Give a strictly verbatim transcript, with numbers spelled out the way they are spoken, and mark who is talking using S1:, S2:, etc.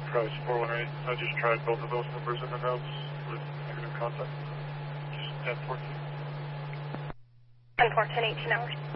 S1: Price four one eight. I just tried both of those numbers in the notes with negative contact. Just ten fourteen.
S2: ten fourteen, eighteen hours.